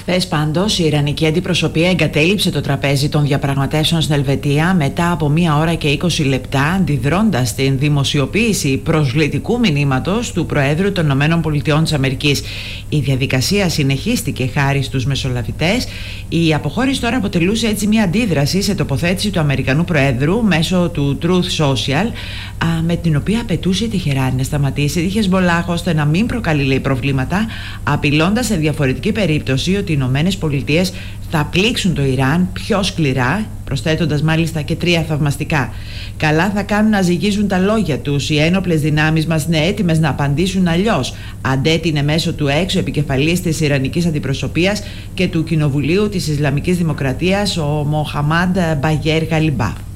Χθες πάντως η Ιρανική αντιπροσωπεία εγκατέλειψε το τραπέζι των διαπραγματεύσεων στην Ελβετία μετά από 1 ώρα και 20 λεπτά, αντιδρώντας στην δημοσιοποίηση προσβλητικού μηνύματος του Προέδρου των ΗΠΑ. Η διαδικασία συνεχίστηκε χάρη στους μεσολαβητές. Η αποχώρηση τώρα αποτελούσε έτσι μια αντίδραση σε τοποθέτηση του Αμερικανού Προέδρου μέσω του Truth Social, με την οποία απαιτούσε η Τεχεράνη να σταματήσει τη Χεσμολάχ ώστε να μην προκαλεί προβλήματα, απειλώντας σε διαφορετική περίπτωση ότι οι Ηνωμένες Πολιτείες θα πλήξουν το Ιράν πιο σκληρά, προσθέτοντας μάλιστα και 3 θαυμαστικά. Καλά θα κάνουν να ζυγίζουν τα λόγια τους. Οι ένοπλες δυνάμεις μας είναι έτοιμες να απαντήσουν αλλιώς, αντέτεινε μέσω του έξω επικεφαλής της Ιρανικής Αντιπροσωπείας και του Κοινοβουλίου της Ισλαμικής Δημοκρατίας ο Μοχαμάντ Μπαγέρ Γαλιμπάφ.